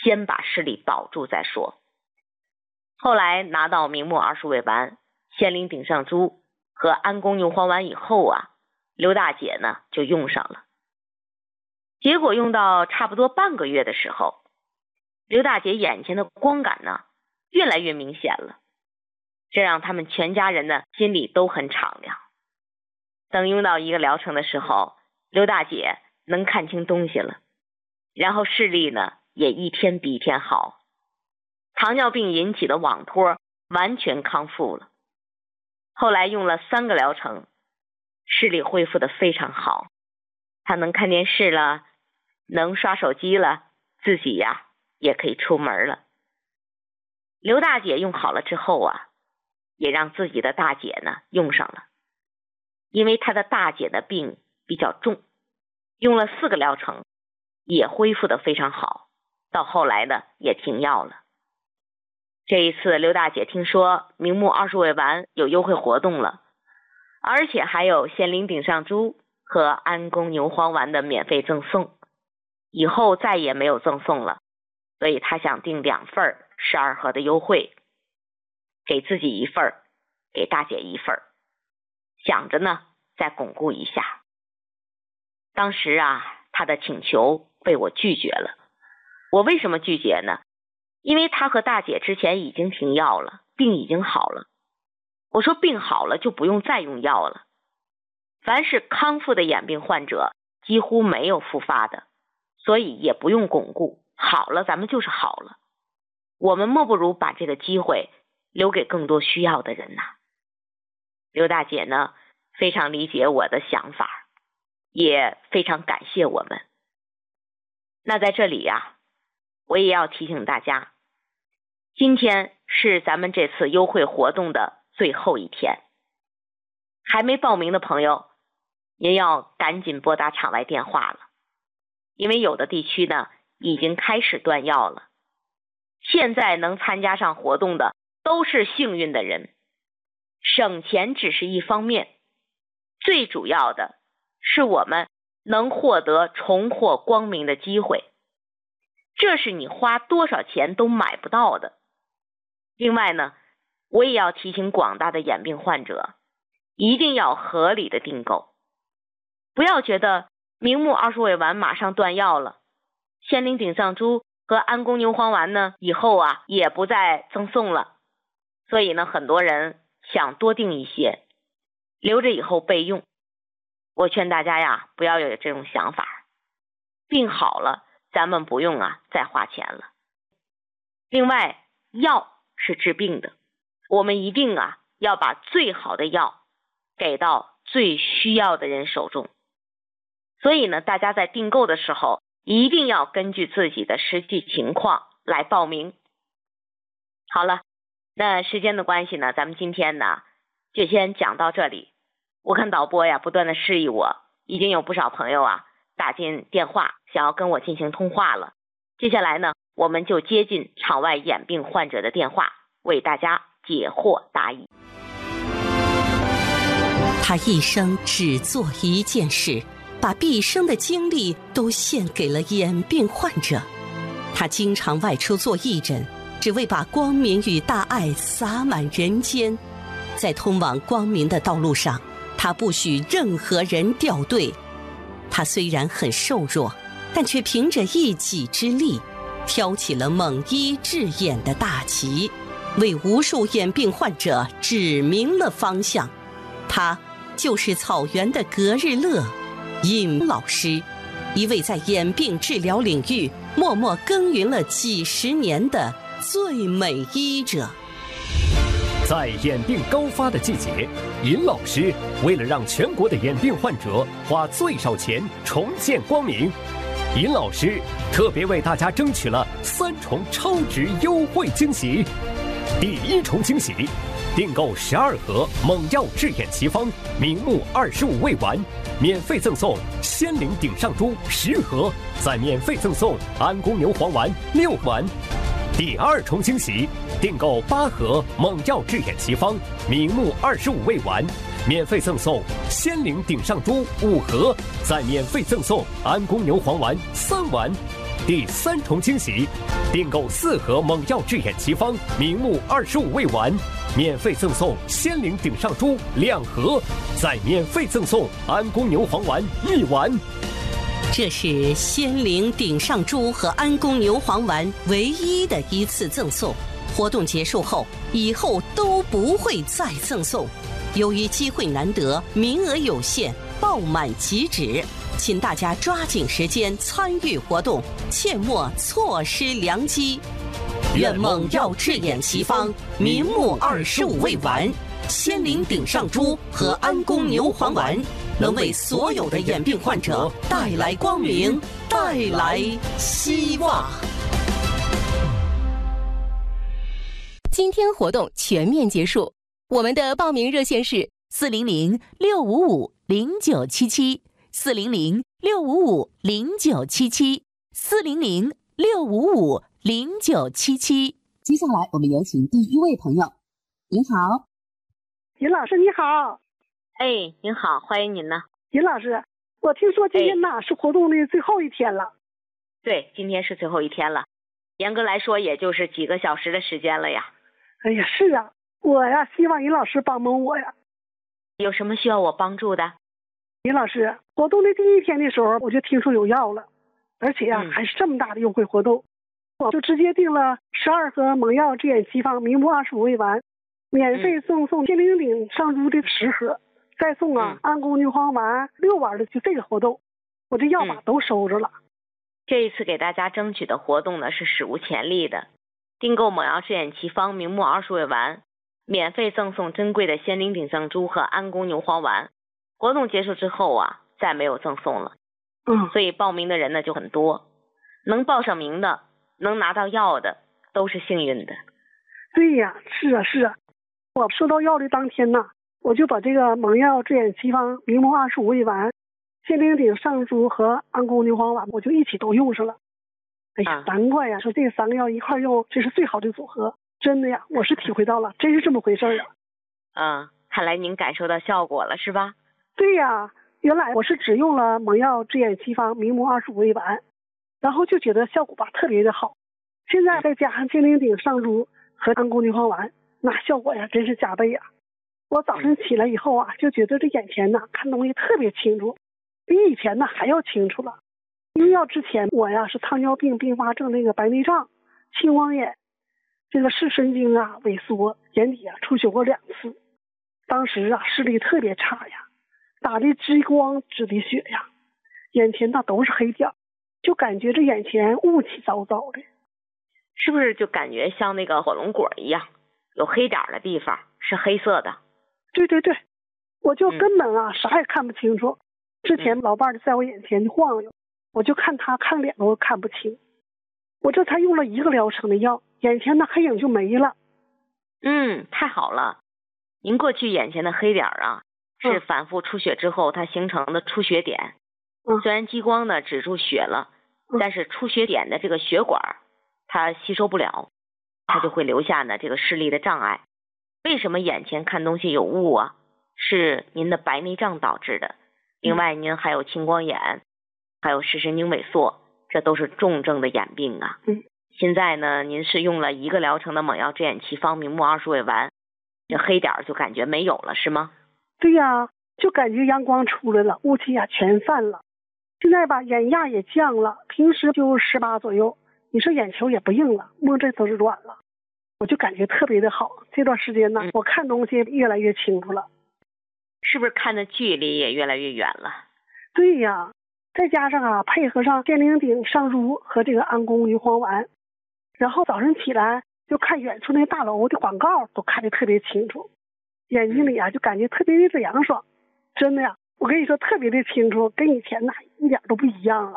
先把视力保住再说。后来拿到明目20味丸、仙灵顶上珠和安宫牛黄丸以后啊，刘大姐呢就用上了。结果用到差不多半个月的时候，刘大姐眼前的光感呢越来越明显了，这让他们全家人呢心里都很敞亮。等用到1个疗程的时候，刘大姐能看清东西了，然后视力呢也一天比一天好，糖尿病引起的网脱完全康复了。后来用了3个疗程，视力恢复得非常好，她能看电视了，能刷手机了，自己呀也可以出门了。刘大姐用好了之后啊，也让自己的大姐呢用上了，因为她的大姐的病比较重，用了4个疗程也恢复得非常好，到后来呢也停药了。这一次刘大姐听说明目20味丸有优惠活动了，而且还有仙灵顶上珠和安宫牛黄丸的免费赠送，以后再也没有赠送了，所以她想订2份12盒的优惠，给自己1份，给大姐1份，想着呢再巩固一下。当时啊，她的请求被我拒绝了。我为什么拒绝呢？因为她和大姐之前已经停药了，病已经好了。我说病好了就不用再用药了。凡是康复的眼病患者几乎没有复发的，所以也不用巩固，好了咱们就是好了。我们莫不如把这个机会留给更多需要的人呐。刘大姐呢非常理解我的想法，也非常感谢我们。那在这里呀，我也要提醒大家，今天是咱们这次优惠活动的最后一天，还没报名的朋友，您要赶紧拨打场外电话了，因为有的地区呢已经开始断药了。现在能参加上活动的都是幸运的人，省钱只是一方面，最主要的是我们能获得重获光明的机会，这是你花多少钱都买不到的。另外呢，我也要提醒广大的眼病患者，一定要合理的订购，不要觉得明目20味丸马上断药了，仙灵顶上珠和安宫牛黄丸呢以后啊也不再赠送了，所以呢很多人想多订一些，留着以后备用。我劝大家呀不要有这种想法，病好了咱们不用再花钱了。另外，药是治病的，我们一定要把最好的药给到最需要的人手中。所以呢，大家在订购的时候一定要根据自己的实际情况来报名。好了，那时间的关系呢，咱们今天呢就先讲到这里。我看导播呀不断的示意我，已经有不少朋友打进电话想要跟我进行通话了。接下来呢，我们就接近场外眼病患者的电话，为大家解惑答疑。 他一生只做一件事，把毕生的精力都献给了眼病患者。他经常外出做义诊，只为把光明与大爱洒满人间。在通往光明的道路上，他不许任何人掉队。他虽然很瘦弱，但却凭着一己之力挑起了蒙医治眼的大旗，为无数眼病患者指明了方向。他就是草原的格日乐尹老师，一位在眼病治疗领域默默耕耘了几十年的最美医者。 在眼病高发的季节，尹老师为了让全国的眼病患者花最少钱重见光明，尹老师特别为大家争取了3重超值优惠惊喜。第1重惊喜，订购12盒猛药治眼奇方明目25味丸，免费赠送仙灵顶上珠10盒，再免费赠送安宫牛黄丸6丸。第2重惊喜，订购8盒猛药治眼奇方明目25味丸，免费赠送仙灵顶上珠5盒，再免费赠送安宫牛黄丸3丸。 第3重惊喜，订购4盒猛药治眼奇方明目25味丸，免费赠送仙灵顶上珠2盒，再免费赠送安宫牛黄丸1丸。 这是仙灵顶上珠和安宫牛黄丸唯一的一次赠送，活动结束后，以后都不会再赠送。由于机会难得，名额有限，爆满即止，请大家抓紧时间参与活动，切莫错失良机。愿猛药治眼奇方明目25味丸、仙灵顶上珠和安宫牛黄丸能为所有的眼病患者带来光明，带来希望。 今天活动全面结束，我们的报名热线是 400-655-0977，400-655-0977。接下来我们有请第一位朋友。您好， 尹老师你好。 哎，您好，欢迎您呢。 尹老师，我听说今天呢是活动的最后一天了。 对，今天是最后一天了，严格来说也就是几个小时的时间了呀。 哎呀，是啊，我呀希望尹老师帮帮我呀。 有什么需要我帮助的？ 尹老师，活动的第一天的时候我就听说有药了，而且呀还是这么大的优惠活动，我就直接订了12盒猛药治眼奇方明目25味丸，免费赠送仙灵顶上珠的10盒，再送安宫牛黄丸6丸的，就这个活动，我这药吧都收着了。 这一次给大家争取的活动呢是史无前例的，订购猛药治眼奇方明目20味丸，免费赠送珍贵的仙灵顶上珠和安宫牛黄丸。活动结束之后再没有赠送了。所以报名的人呢就很多，能报上名的，能拿到药的都是幸运的。 对呀，是啊，我收到药的当天呢，我就把这个猛药治眼奇方明目25味丸、仙灵顶上珠和安宫牛黄丸我就一起都用上了。哎呀，难怪呀，说这3个药一块用，这是最好的组合。真的呀，我是体会到了，真是这么回事啊。看来您感受到效果了是吧？ 对呀，原来我是只用了猛药治眼奇方明目25味丸，然后就觉得效果吧特别的好。现在再加上仙灵顶上珠和安宫牛黄丸，那效果呀真是加倍呀。我早晨起来以后就觉得这眼前看东西特别清楚，比以前还要清楚了。用药之前我是糖尿病并发症那个白内障、青光眼，这个视神经萎缩，眼底出血过2次，当时视力特别差呀，打的激光止的血呀，眼前都是黑点，就感觉这眼前雾气糟糟的。 是不是就感觉像那个火龙果一样，有黑点的地方是黑色的？ 对，我就根本啥也看不清楚。之前老伴在我眼前晃悠，我就看他看脸都看不清。我这才用了1个疗程的药，眼前的黑影就没了。 太好了。您过去眼前的黑点是反复出血之后它形成的出血点。虽然激光呢止住血了，但是出血点的这个血管它吸收不了，它就会留下呢这个视力的障碍。为什么眼前看东西有雾是您的白内障导致的。另外您还有青光眼，还有视神经萎缩，这都是重症的眼病现在呢您是用了1个疗程的猛药治眼奇方明目20味丸，这黑点就感觉没有了是吗？ 对呀，就感觉阳光出来了，雾气全散了。现在吧眼压也降了，平时就18左右，你说眼球也不硬了，摸着都是软了，我就感觉特别的好。这段时间呢我看东西越来越清楚了。 是不是看的距离也越来越远了？ 对呀，再加上配合上仙灵顶上珠和这个安宫牛黄丸，然后早上起来就看远处那大楼的广告都看得特别清楚，眼睛里就感觉特别的凉爽。真的呀，我跟你说特别的清楚，跟以前一点都不一样了。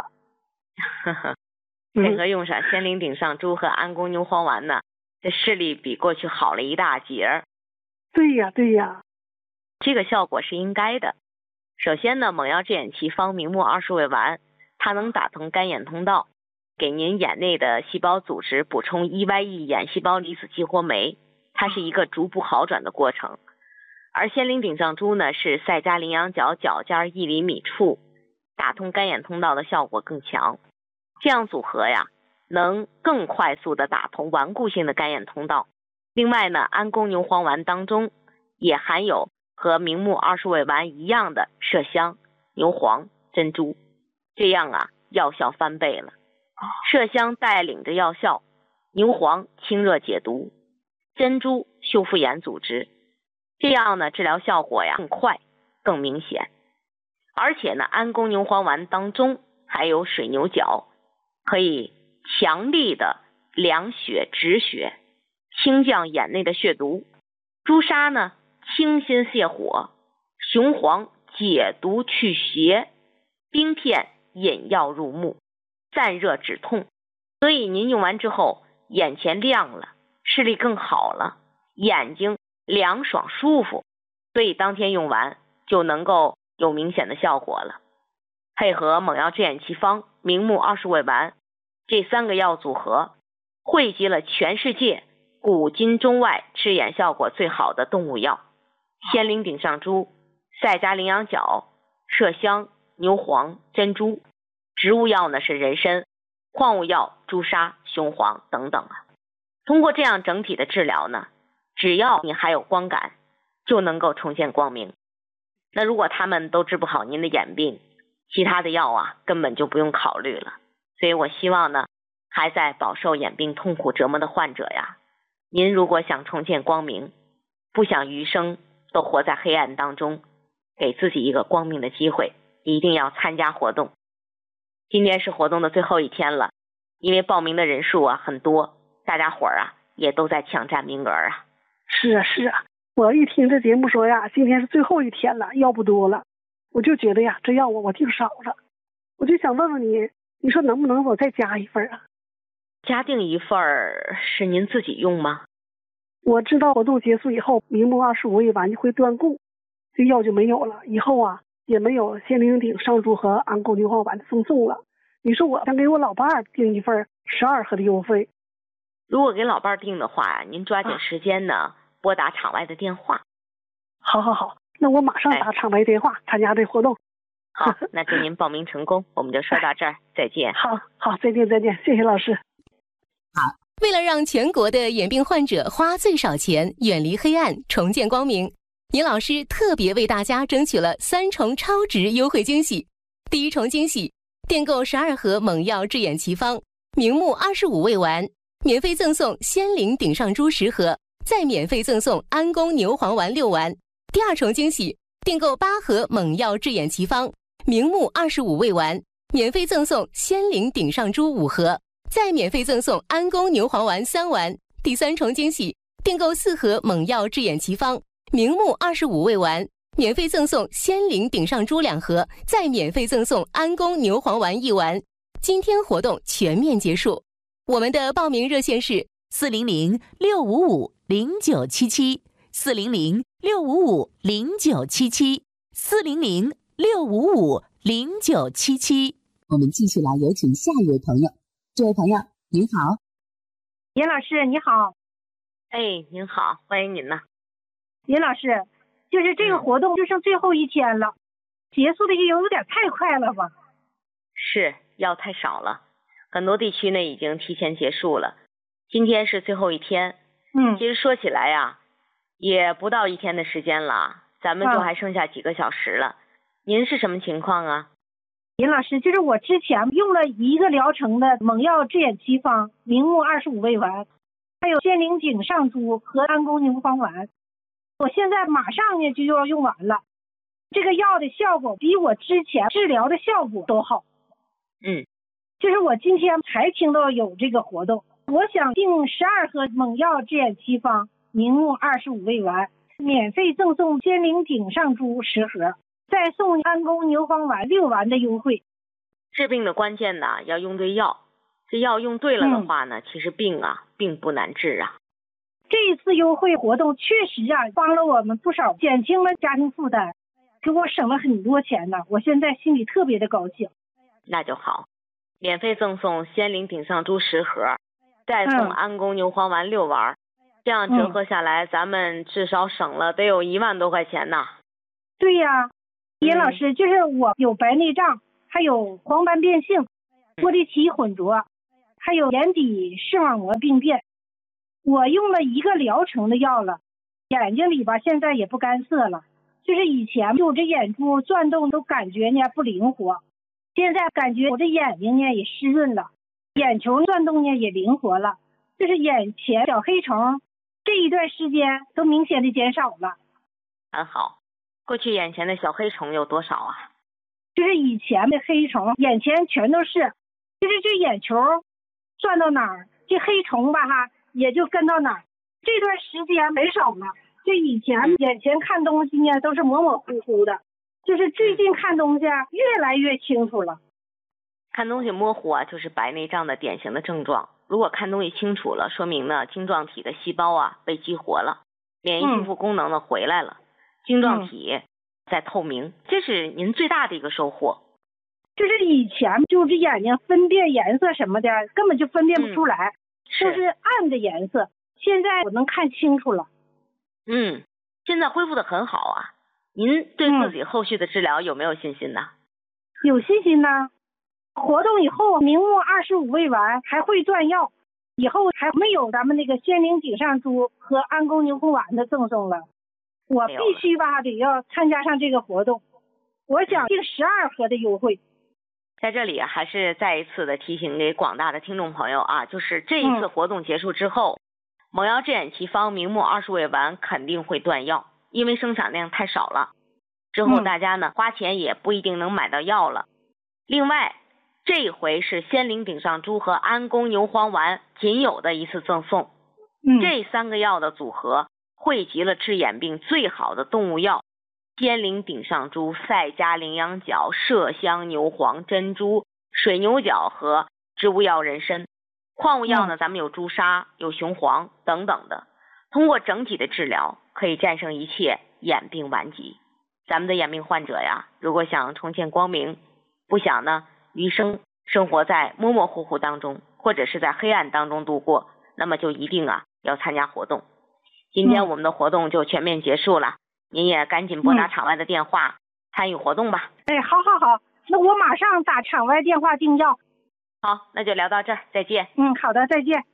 配合用上仙灵顶上珠和安宫牛黄丸呢，这视力比过去好了一大截。 对呀， 这个效果是应该的。首先呢，猛药治眼奇方明目20味丸，它能打通干眼通道，给您眼内的细胞组织补充 EYE 眼细胞离子激活酶，它是一个逐步好转的过程。而仙灵顶上珠呢是赛加羚羊角角尖1厘米处，打通干眼通道的效果更强。 这样组合呀，能更快速的打通顽固性的肝炎通道。另外呢，安宫牛黄丸当中也含有和明目20味丸一样的麝香、牛黄、珍珠，这样啊，药效翻倍了。麝香带领着药效，牛黄清热解毒，珍珠修复眼组织，这样呢，治疗效果呀更快更明显。而且呢，安宫牛黄丸当中还有水牛角，可以强力的凉血止血，清降眼内的血毒；朱砂呢，清心泻火；雄黄解毒去邪；冰片引药入目，散热止痛。所以您用完之后，眼前亮了，视力更好了，眼睛凉爽舒服，所以当天用完就能够有明显的效果了。配合猛药治眼奇方、明目20味丸这3个药组合，汇集了全世界古今中外治眼效果最好的动物药：仙灵顶上珠、赛迦羚羊角、麝香、牛黄、珍珠；植物药呢是人参，矿物药朱砂、雄黄等等啊。通过这样整体的治疗呢，只要你还有光感，就能够重见光明。那如果他们都治不好您的眼病，其他的药啊根本就不用考虑了。所以我希望呢，还在饱受眼病痛苦折磨的患者呀，您如果想重见光明，不想余生都活在黑暗当中，给自己一个光明的机会，一定要参加活动。今天是活动的最后一天了，因为报名的人数啊很多，大家伙儿啊也都在抢占名额啊。 是啊是啊，我一听这节目说呀，今天是最后一天了，药不多了，我就觉得呀，这药我订少了，我就想问问你，你说能不能我再加一份啊？ 加订一份是您自己用吗？ 我知道活动结束以后，明目25味丸就会断供，这药就没有了，以后啊也没有仙灵顶上珠和安宫牛黄丸的赠送了。你说我想给我老伴儿订一份12盒的优惠。 如果给老伴儿订的话，您抓紧时间呢，拨打场外的电话。 好好好，那我马上打场外电话参加这活动。 好，那祝您报名成功，我们就说到这儿，再见。 好，再见，谢谢老师。 好，为了让全国的眼病患者花最少钱，远离黑暗，重见光明，尹老师特别为大家争取了3重超值优惠惊喜。第1重惊喜，订购12盒猛药治眼奇方、明目25味丸，免费赠送仙灵顶上珠10盒，再免费赠送安宫牛黄丸6丸。第2重惊喜，订购8盒猛药治眼奇方、明目25味丸，免费赠送仙灵顶上珠5盒，再免费赠送安宫牛黄丸3丸。第3重惊喜，订购4盒猛药治眼奇方、明目25味丸，免费赠送仙灵顶上珠2盒，再免费赠送安宫牛黄丸1丸。今天活动全面结束，我们的报名热线是 400-655-0977，400-655-0977。我们继续来有请下一位朋友。这位朋友您好。 尹老师你好。 您好，欢迎您呢。 尹老师，就是这个活动就剩最后1天了，结束的也有点太快了吧？ 是，药太少了，很多地区呢已经提前结束了，今天是最后1天。其实说起来呀，也不到1天的时间了，咱们就还剩下几个小时了。您是什么情况啊？ 尹老师，就是我之前用了1个疗程的猛药治眼奇方、明目25味丸，还有仙灵顶上珠和安宫牛黄丸，我现在马上呢就要用完了，这个药的效果比我之前治疗的效果都好。就是我今天才听到有这个活动，我想订12盒猛药治眼奇方、明目25味丸，免费赠送仙灵顶上珠10盒，再送安宫牛黄丸6丸的优惠。 治病的关键呢，要用对药，这药用对了的话呢，其实病啊并不难治啊。 这一次优惠活动确实帮了我们不少，减轻了家庭负担，给我省了很多钱呢，我现在心里特别的高兴。 那就好，免费赠送仙灵顶上珠10盒，再送安宫牛黄丸6丸，这样折合下来，咱们至少省了得有1万多块钱呢。 对呀，尹老师，就是我有白内障，还有黄斑变性， 玻璃体混浊，还有眼底视网膜病变。我用了一个疗程的药了，眼睛里吧现在也不干涩了，就是以前我这眼珠转动都感觉呢不灵活，现在感觉我这眼睛呢也湿润了，眼球转动呢也灵活了，就是眼前小黑虫这一段时间都明显的减少了。 很好，过去眼前的小黑虫有多少啊？ 就是以前的黑虫眼前全都是，就是这眼球转到哪儿，这黑虫吧也就跟到哪儿。这段时间没少了，就以前眼前看东西呢都是模模糊糊的，就是最近看东西越来越清楚了。 看东西模糊啊，就是白内障的典型的症状。如果看东西清楚了，说明呢晶状体的细胞啊被激活了，免疫修复功能呢回来了，晶状体在透明，这是您最大的一个收获。 就是以前就是眼睛分辨颜色什么的根本就分辨不出来，就是暗的颜色，现在我能看清楚了。 现在恢复的很好啊。您对自己后续的治疗有没有信心呢？ 有信心呢。活动以后明目25未完，还会断药，以后还没有咱们那个仙灵顶上珠和安宫牛红丸的赠送了。我必须得要参加上这个活动，我想定12盒的优惠。 在这里还是再一次的提醒给广大的听众朋友啊，就是这一次活动结束之后，猛药治眼奇方明目20味丸肯定会断药，因为生产量太少了，之后大家呢花钱也不一定能买到药了。另外这一回是仙灵顶上珠和安宫牛黄丸仅有的一次赠送，这3个药的组合汇集了治眼病最好的动物药，仙灵顶上珠、赛迦羚羊角、麝香牛黄、珍珠、水牛角和植物药人参。矿物药呢，咱们有朱砂、有雄黄等等的，通过整体的治疗可以战胜一切眼病顽疾。咱们的眼病患者呀，如果想重见光明，不想呢余生生活在模模糊糊当中，或者是在黑暗当中度过，那么就一定要参加活动。今天我们的活动就全面结束了，您也赶紧拨打场外的电话参与活动吧。 好，那我马上打场外电话订药。 好，那就聊到这儿，再见。 好的，再见。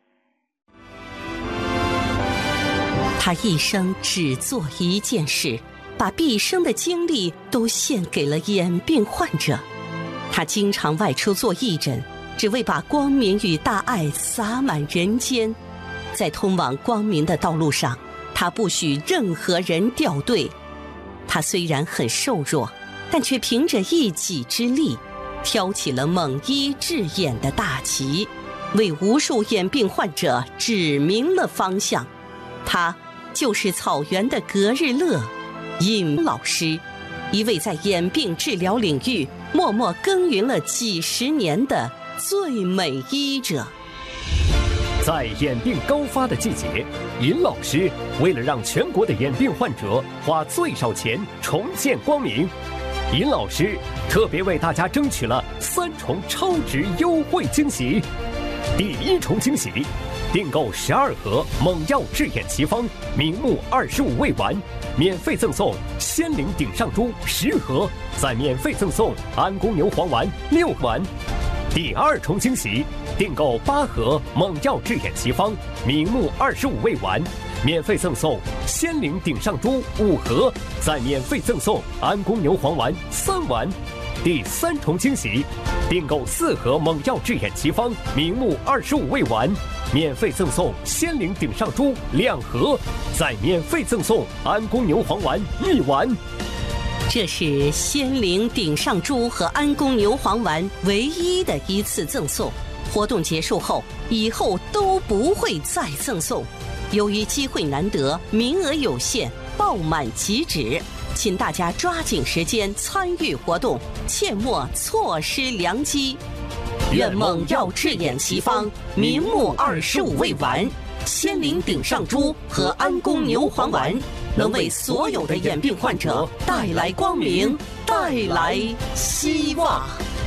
他一生只做一件事，把毕生的精力都献给了眼病患者。他经常外出做义诊，只为把光明与大爱洒满人间。在通往光明的道路上，他不许任何人掉队。他虽然很瘦弱，但却凭着一己之力挑起了猛医治眼的大旗，为无数眼病患者指明了方向。他就是草原的格日乐尹老师，一位在眼病治疗领域默默耕耘了几十年的最美医者。 在眼病高发的季节，尹老师为了让全国的眼病患者花最少钱重见光明，尹老师特别为大家争取了3重超值优惠惊喜。第1重惊喜，订购12盒猛药治眼奇方明目25味丸，免费赠送仙灵顶上珠10盒，再免费赠送安宫牛黄丸6丸。第2重惊喜，订购8盒猛药治眼奇方明目25味丸，免费赠送仙灵顶上珠5盒，再免费赠送安宫牛黄丸3丸。第3重惊喜，订购4盒猛药治眼奇方明目25味丸，免费赠送仙灵顶上珠2盒，再免费赠送安宫牛黄丸1丸。 这是仙灵顶上珠和安宫牛黄丸唯一的一次赠送，活动结束后，以后都不会再赠送。由于机会难得，名额有限，爆满即止，请大家抓紧时间参与活动，切莫错失良机。愿猛药治眼奇方明目25味丸、仙灵顶上珠和安宫牛黄丸能为所有的眼病患者带来光明，带来希望。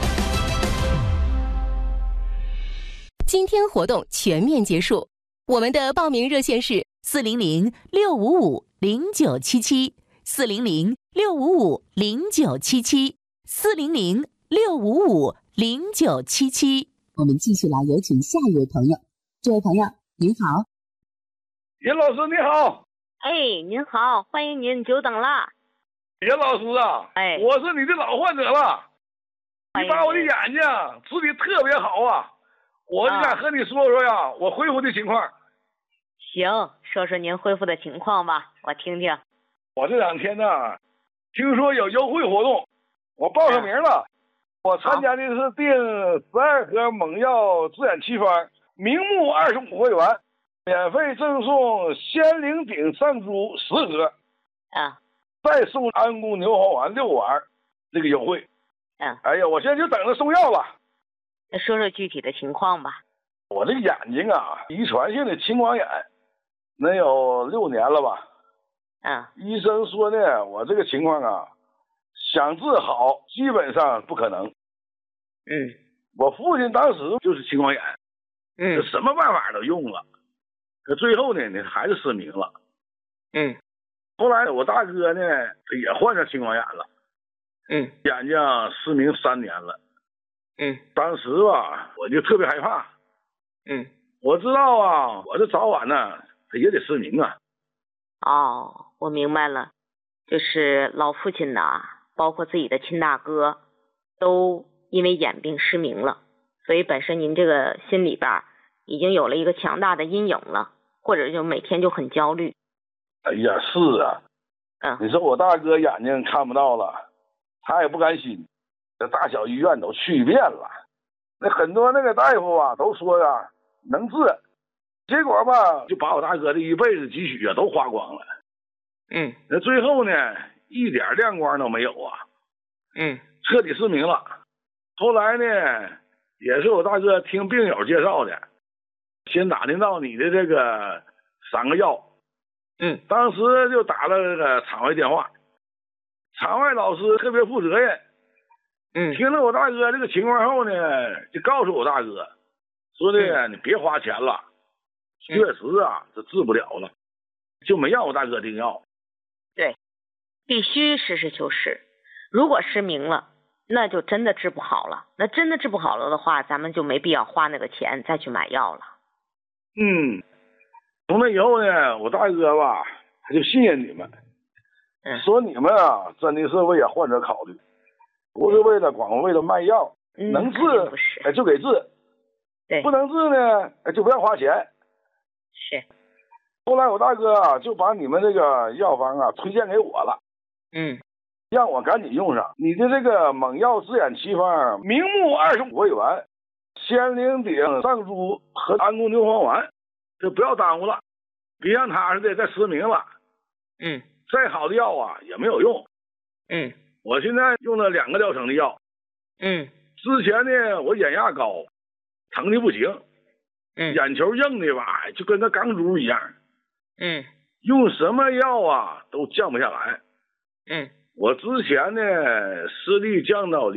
今天活动全面结束，我们的报名热线是400-655-0977，400-655-0977，400-655-0977。 0977。我们继续来有请下一位朋友。这位朋友您好。 严老师你好。 哎，您好，欢迎您，久等了。 严老师啊， 哎， 我是你的老患者了，你把我的眼睛治理特别好啊，我就想和你说说呀，我恢复的情况。 行，说说您恢复的情况吧，我听听。 我这2天呢，听说有优惠活动，我报上名了。我参加的是订12盒猛药自眼奇方，明目25回元，免费赠送仙灵顶上珠10盒，再送安宫牛黄丸6丸，这个优惠。哎呀，我现在就等着送药了。 那说说具体的情况吧。 我这个眼睛啊，遗传性的青光眼，能有6年了吧。医生说呢，我这个情况啊，想治好基本上不可能。我父亲当时就是青光眼，什么办法都用了，可最后呢，还是失明了。后来我大哥呢，他也患上青光眼了，眼睛失明3年了。当时吧，我就特别害怕。我知道啊，我这早晚呢，他也得失明啊。 哦，我明白了，就是老父亲呐，包括自己的亲大哥，都因为眼病失明了，所以本身您这个心里边已经有了一个强大的阴影了，或者就每天就很焦虑。 哎呀，是啊，你说我大哥眼睛看不到了，他也不甘心，这大小医院都去遍了，那很多那个大夫啊都说啊能治，结果吧就把我大哥的一辈子积蓄啊都花光了。那最后呢，一点亮光都没有啊。彻底失明了。后来呢，也是我大哥听病友介绍的，先打听到你的这个3个药。当时就打了这个场外电话，场外老师特别负责任。听了我大哥这个情况后呢，就告诉我大哥说的，你别花钱了，确实啊，这治不了了，就没让我大哥订药。 对，必须实事求是。如果失明了，那就真的治不好了。那真的治不好了的话，咱们就没必要花那个钱再去买药了。 从那以后呢，我大哥吧，他就信任你们，说你们啊，真的是为患者考虑，不是为了光为了卖药，能治就给治， 对， 不能治呢就不要花钱。 是。 后来我大哥啊就把你们这个药方啊推荐给我了，让我赶紧用上你的这个猛药自眼奇方，明目25回元，仙灵顶上珠和安宫牛黄丸，这不要耽误了，别让他似的再失明了。再好的药啊也没有用。我现在用了2个疗程的药。之前呢我眼压高，疼的不行，眼球硬的吧就跟个钢珠一样。用什么药啊都降不下来。我之前呢视力降到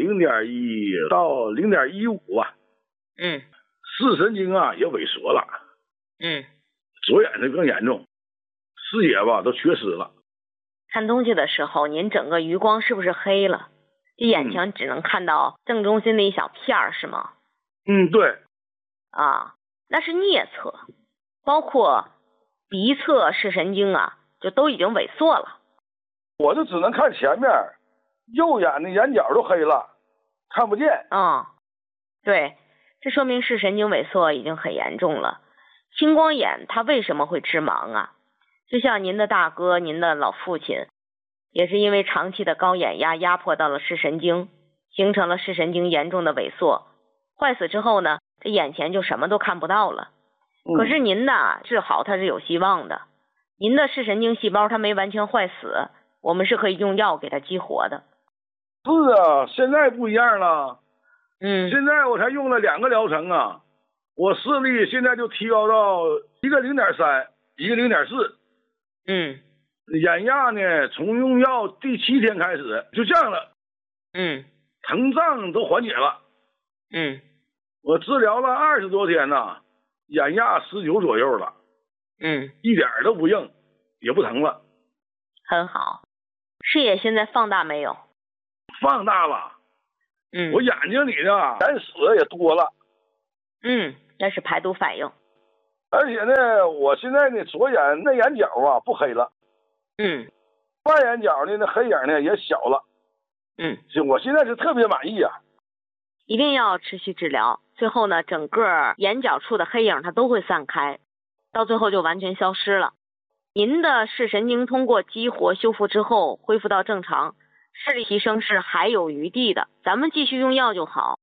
0.1到0.15啊。视神经啊也萎缩了。左眼就更严重，视野吧都缺失了。 看东西的时候，您整个余光是不是黑了？这眼前只能看到正中心的一小片儿，是吗？ 对。 那是颞侧，包括鼻侧视神经啊，就都已经萎缩了。 我就只能看前面，右眼的眼角都黑了，看不见。 对，这说明视神经萎缩已经很严重了。青光眼它为什么会致盲啊？就像您的大哥，您的老父亲，也是因为长期的高眼压压迫到了视神经，形成了视神经严重的萎缩，坏死之后呢，这眼前就什么都看不到了。可是您呢，治好它是有希望的。您的视神经细胞它没完全坏死，我们是可以用药给它激活的。 是啊，现在不一样了。现在我才用了2个疗程啊，我视力现在就提高到一个0.3，一个0.4。眼压呢，从用药第7天开始就降了。疼胀都缓解了。我治疗了20多天呢，眼压19左右了。一点都不硬，也不疼了。 很好。视野现在放大没有？ 放大了。 我眼睛里呢眼屎也多了。 那是排毒反应。 而且呢，我现在呢左眼内眼角啊不黑了，外眼角呢那黑影呢也小了。我现在是特别满意啊。 一定要持续治疗，最后呢整个眼角处的黑影它都会散开，到最后就完全消失了。您的视神经通过激活修复之后恢复到正常，视力提升是还有余地的，咱们继续用药就好。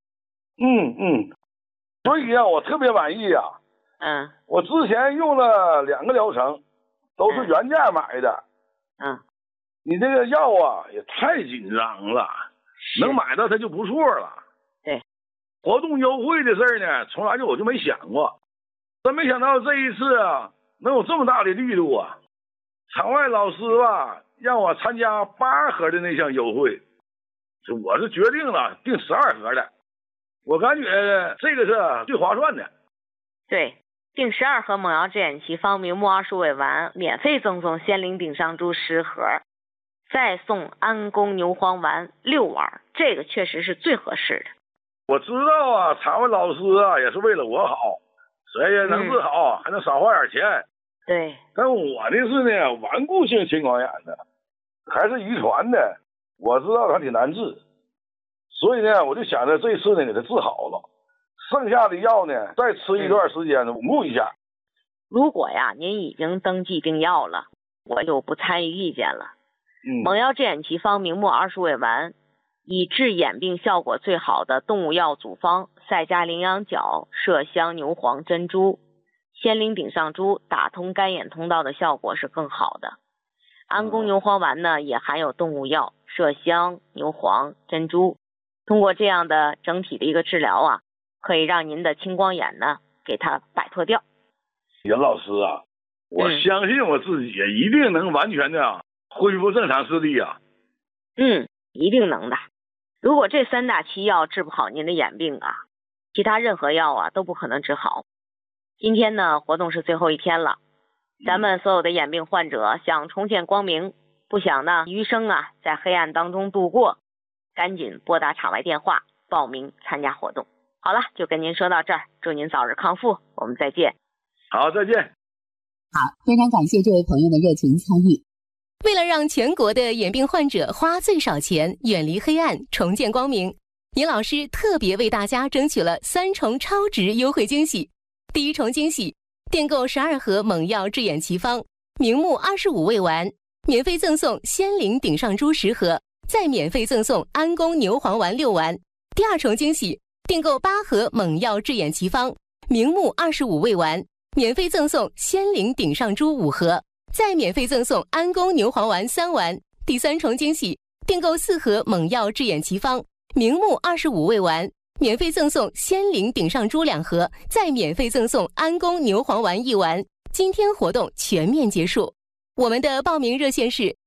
所以啊我特别满意啊。我之前用了2个疗程，都是原价买的。你这个药啊也太紧张了，能买到它就不错了。 对， 活动优惠的事儿呢，从来我就没想过，真没想到这一次啊能有这么大的力度啊！场外老师吧让我参加8盒的那项优惠，我是决定了订12盒的，我感觉这个是最划算的。 对，订12盒蒙药治眼奇方明目20味丸，免费赠送仙灵顶上珠10盒，再送安宫牛黄丸6丸，这个确实是最合适的。 我知道啊，场外老师啊也是为了我好，谁也能治好，还能少花点钱。 对， 但我的是呢顽固性青光眼的，还是遗传的，我知道它挺难治，所以呢我就想着这次呢给它治好了，剩下的药呢再吃一段时间稳固一下。 如果呀您已经登记订药了，我就不参与意见了。蒙药治眼奇方明目20味丸，以治眼病效果最好的动物药组方赛迦羚羊角、麝香牛黄珍珠、仙灵顶上珠打通干眼通道的效果是更好的。安宫牛黄丸呢也含有动物药麝香、牛黄、珍珠，通过这样的整体的一个治疗啊，可以让您的青光眼呢给它摆脱掉。 袁老师啊，我相信我自己一定能完全的恢复正常视力啊。 一定能的。如果这3大奇药治不好您的眼病啊，其他任何药啊都不可能治好。今天呢活动是最后一天了，咱们所有的眼病患者想重见光明，不想呢余生啊在黑暗当中度过，赶紧拨打场外电话报名参加活动。好了，就跟您说到这儿，祝您早日康复，我们再见。 好，再见。 好，非常感谢这位朋友的热情参与。 为了让全国的眼病患者花最少钱，远离黑暗，重见光明，尹老师特别为大家争取了3重超值优惠惊喜。第1重惊喜，订购12盒蒙药治眼奇方明目25味丸，免费赠送仙灵顶上珠10盒，再免费赠送安宫牛黄丸6丸。第2重惊喜，订购8盒蒙药治眼奇方明目25味丸，免费赠送仙灵顶上珠5盒，再免费赠送安宫牛黄丸3丸。第3重惊喜，订购4盒蒙药治眼奇方明目25味丸，免费赠送仙灵顶上珠2盒，再免费赠送安宫牛黄丸1丸。今天活动全面结束。我们的报名热线是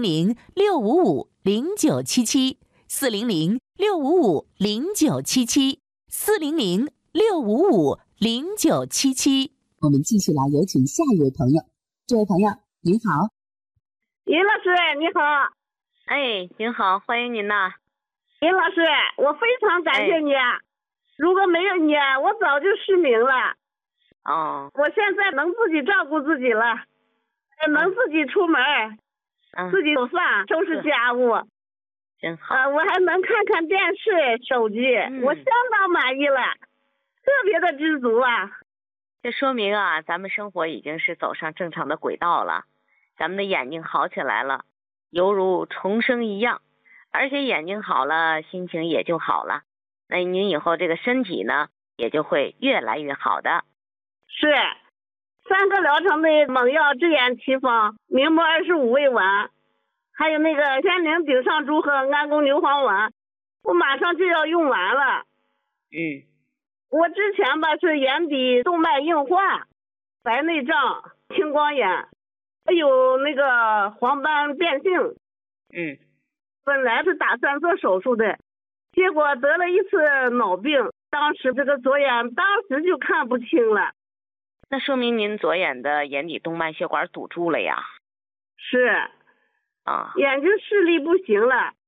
400-655-0977，400-655-0977。我们继续来有请下一位朋友。这位朋友您好。 尹老师你好。 您好，欢迎您呐。 尹老师，我非常感谢你，如果没有你我早就失明了。我现在能自己照顾自己了，能自己出门，自己做饭收拾家务， 真好。 我还能看看电视手机，我相当满意了，特别的知足啊。 这说明啊咱们生活已经是走上正常的轨道了，咱们的眼睛好起来了，犹如重生一样，而且眼睛好了心情也就好了，那您以后这个身体呢也就会越来越好的。 是3个疗程的蒙药治眼奇方明目25味丸，还有那个仙灵顶上珠和安宫牛黄丸，我马上就要用完了。我之前吧是眼底动脉硬化、白内障、青光眼，还有那个黄斑变性。本来是打算做手术的，结果得了一次脑病，当时这个左眼当时就看不清了。 那说明您左眼的眼底动脉血管堵住了呀。 是眼睛视力不行了，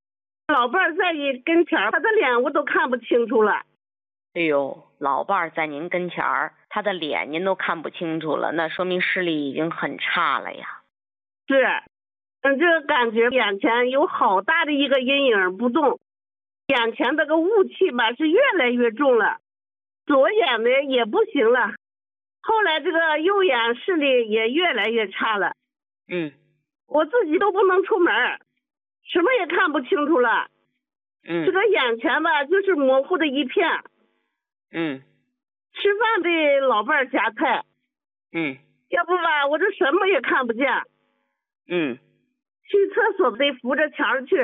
老伴儿在你跟前儿，他的脸我都看不清楚了。 哎呦，老伴儿在您跟前儿，他的脸您都看不清楚了，那说明视力已经很差了呀。 是，这个感觉眼前有好大的一个阴影不动，眼前这个雾气吧是越来越重了，左眼呢也不行了，后来这个右眼视力也越来越差了。我自己都不能出门，什么也看不清楚了。这个眼前吧就是模糊的一片。吃饭得老伴儿夹菜。要不吧我这什么也看不见。去厕所得扶着墙去。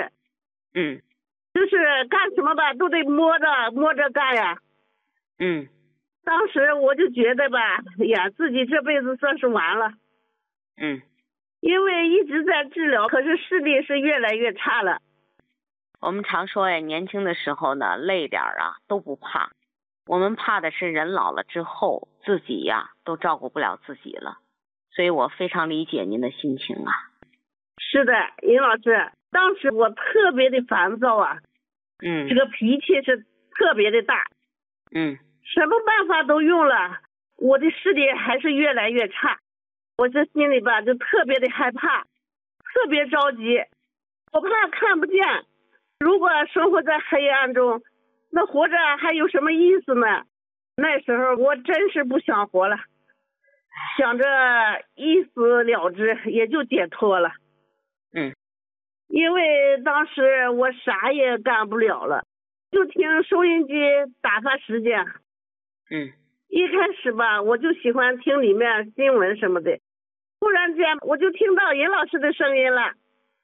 就是干什么吧都得摸着干呀。当时我就觉得吧，哎呀，自己这辈子算是完了。因为一直在治疗，可是视力是越来越差了。 我们常说呀，年轻的时候呢，累点儿啊都不怕，我们怕的是人老了之后自己呀都照顾不了自己了，所以我非常理解您的心情啊。 是的，尹老师，当时我特别的烦躁啊。这个脾气是特别的大。什么办法都用了，我的视力还是越来越差。我这心里吧就特别的害怕，特别着急，我怕看不见。如果生活在黑暗中，那活着还有什么意思呢？那时候我真是不想活了，想着一死了之，也就解脱了。因为当时我啥也干不了了，就听收音机打发时间。一开始吧我就喜欢听里面新闻什么的，突然间我就听到尹老师的声音了。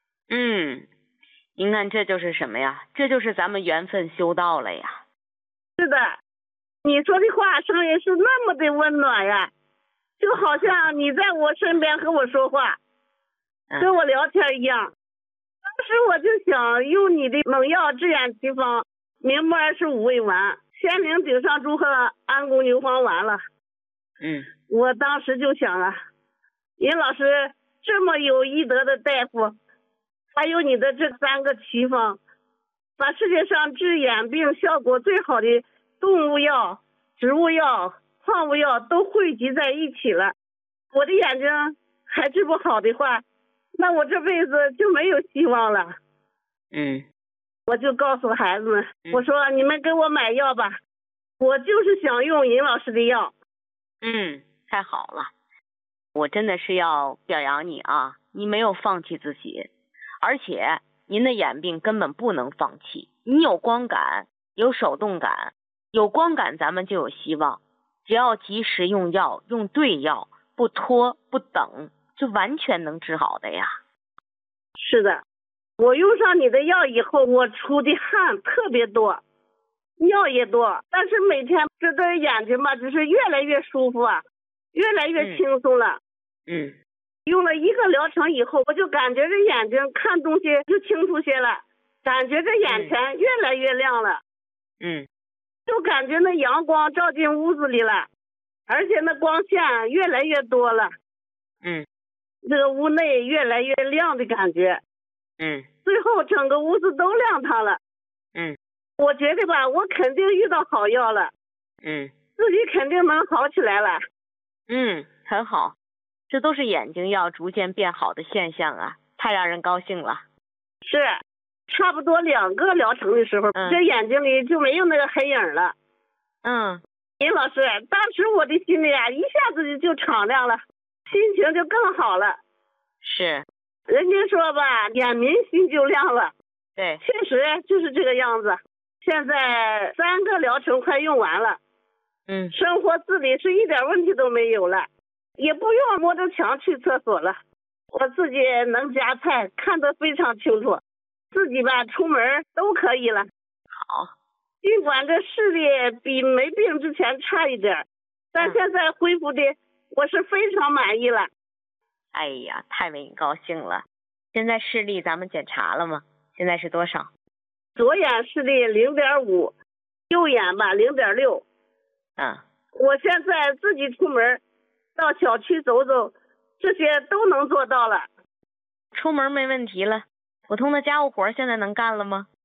您看这就是什么呀？这就是咱们缘分修到了呀。 是的，你说的话声音是那么的温暖呀，就好像你在我身边和我说话，跟我聊天一样。当时我就想用你的猛药治眼奇方明目25味丸、仙灵顶上珠和安宫牛黄丸了。我当时就想了，尹老师这么有医德的大夫，还有你的这3个奇方，把世界上治眼病效果最好的动物药、植物药、矿物药都汇集在一起了。我的眼睛还治不好的话，那我这辈子就没有希望了。我就告诉孩子们，我说你们给我买药吧，我就是想用尹老师的药。 太好了，我真的是要表扬你啊，你没有放弃自己，而且您的眼病根本不能放弃。你有光感，有手动感，有光感咱们就有希望，只要及时用药，用对药，不拖不等，就完全能治好的呀。 是的，我用上你的药以后，我出的汗特别多，尿也多，但是每天这对眼睛吧，只是越来越舒服啊，越来越轻松了。用了1个疗程以后，我就感觉这眼睛看东西就清楚些了，感觉这眼前越来越亮了。就感觉那阳光照进屋子里了，而且那光线越来越多了。这个屋内越来越亮的感觉。最后整个屋子都亮堂了。我觉得吧，我肯定遇到好药了。自己肯定能好起来了。 很好，这都是眼睛要逐渐变好的现象啊，太让人高兴了。 是，差不多2个疗程的时候，这眼睛里就没有那个黑影了。尹老师，当时我的心里啊，一下子就敞亮了，心情就更好了。 是， 人家说吧，眼明心就亮了。 对， 确实就是这个样子。现在3个疗程快用完了。生活自理是一点问题都没有了，也不用摸着墙去厕所了，我自己能夹菜，看得非常清楚，自己吧出门都可以了。 好， 尽管这视力比没病之前差一点，但现在恢复的我是非常满意了。 哎呀，太为你高兴了。现在视力咱们检查了吗？现在是多少？ 左眼视力 0.5， 右眼吧 0.6。我现在自己出门到小区走走，这些都能做到了。 出门没问题了，普通的家务活现在能干了吗？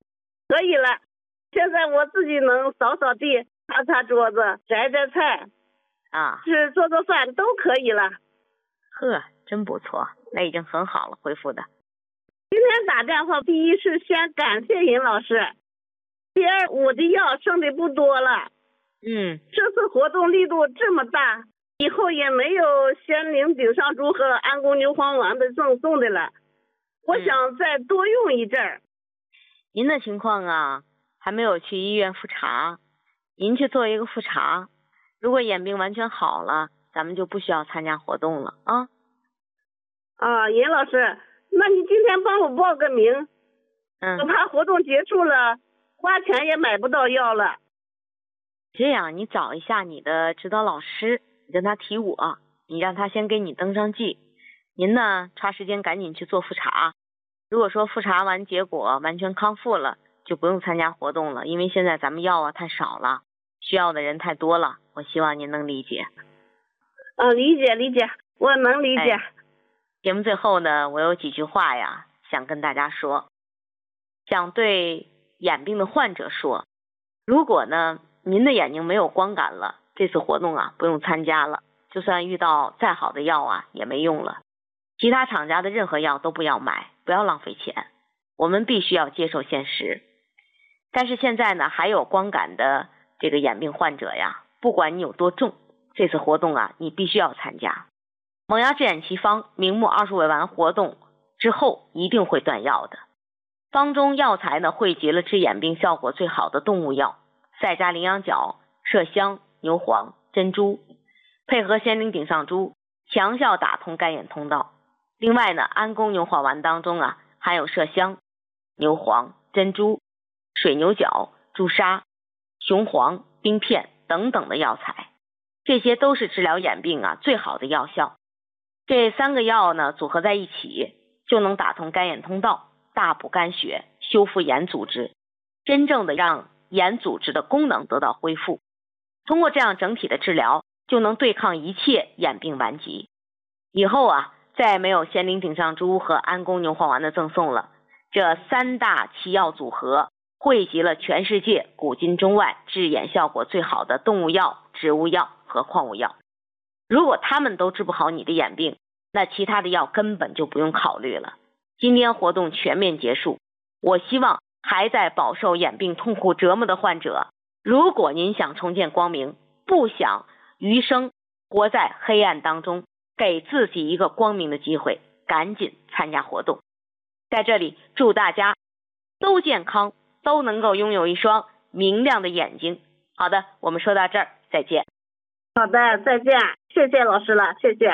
可以了。现在我自己能扫扫地、擦擦桌子、摘摘菜啊， 是做做饭都可以了。 呵，真不错，那已经很好了，恢复的。 今天打电话，第一是先感谢尹老师，第二我的药剩的不多了。这次活动力度这么大，以后也没有仙灵顶上珠和安宫牛黄丸的赠送的了。我想再多用一阵儿。 您的情况啊，还没有去医院复查，您去做一个复查，如果眼病完全好了，咱们就不需要参加活动了啊。 尹老师，那你今天帮我报个名，我怕活动结束了，花钱也买不到药了。 这样，你找一下你的指导老师，你跟他提我，你让他先给你登上记。您呢，抓时间赶紧去做复查。如果说复查完结果完全康复了，就不用参加活动了，因为现在咱们药啊太少了，需要的人太多了。我希望您能理解。 理解，我能理解。 节目最后呢，我有几句话呀，想跟大家说，想对眼病的患者说，如果呢您的眼睛没有光感了，这次活动啊不用参加了，就算遇到再好的药啊也没用了。其他厂家的任何药都不要买，不要浪费钱，我们必须要接受现实。但是现在呢，还有光感的这个眼病患者呀，不管你有多重，这次活动啊你必须要参加。蒙牙治眼奇方明目20味丸活动之后一定会断药的。方中药材呢汇集了治眼病效果最好的动物药赛迦羚羊角、麝香、牛黄、珍珠，配合仙灵顶上珠，强效打通干眼通道。另外呢，安宫牛黄丸当中啊含有麝香、牛黄、珍珠、水牛角、朱砂、雄黄、冰片等等的药材，这些都是治疗眼病啊最好的药效。这3个药呢组合在一起，就能打通干眼通道，大补肝血，修复眼组织，真正的让眼组织的功能得到恢复。通过这样整体的治疗，就能对抗一切眼病顽疾。以后啊再没有仙灵顶上珠和安宫牛黄丸的赠送了，这3大奇药组合汇集了全世界古今中外治眼效果最好的动物药、植物药和矿物药。如果他们都治不好你的眼病，那其他的药根本就不用考虑了。今天活动全面结束，我希望还在饱受眼病痛苦折磨的患者，如果您想重见光明，不想余生活在黑暗当中，给自己一个光明的机会，赶紧参加活动。在这里祝大家都健康，都能够拥有一双明亮的眼睛。好的，我们说到这儿，再见。 好的，再见，谢谢老师了，谢谢。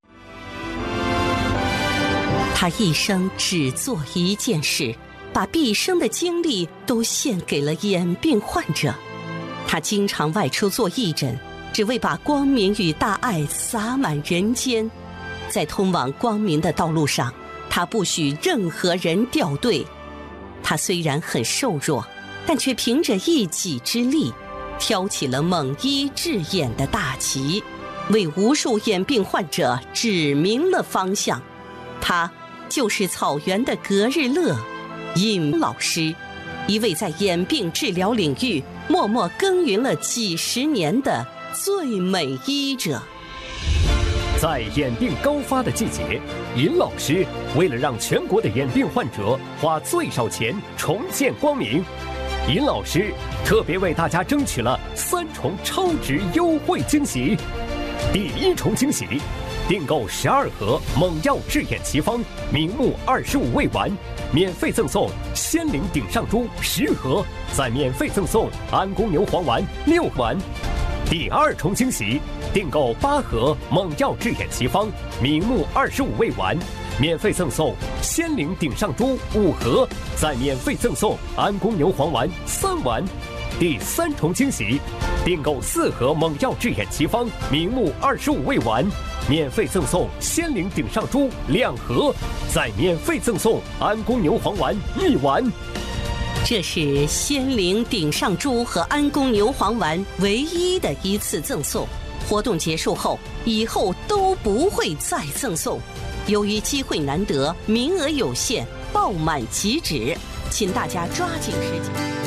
他一生只做一件事，把毕生的精力都献给了眼病患者。他经常外出做义诊，只为把光明与大爱洒满人间。在通往光明的道路上，他不许任何人掉队。他虽然很瘦弱，但却凭着一己之力挑起了蒙医治眼的大旗，为无数眼病患者指明了方向。他就是草原的格日乐尹老师，一位在眼病治疗领域默默耕耘了几十年的最美医者。 在眼病高发的季节，尹老师为了让全国的眼病患者花最少钱重见光明，尹老师特别为大家争取了3重超值优惠惊喜。第1重惊喜，订购12盒猛药治眼奇方明目25味丸，免费赠送仙灵顶上珠10盒，再免费赠送安宫牛黄丸6丸。第2重惊喜，订购8盒猛药治眼奇方明目25味丸，免费赠送仙灵顶上珠5盒，再免费赠送安宫牛黄丸3丸。第3重惊喜，订购4盒猛药治眼奇方明目25味丸，免费赠送仙灵顶上珠2盒，再免费赠送安宫牛黄丸1丸。 这是仙灵顶上珠和安宫牛黄丸唯一的一次赠送，活动结束后，以后都不会再赠送。由于机会难得，名额有限，爆满即止， 请大家抓紧时间。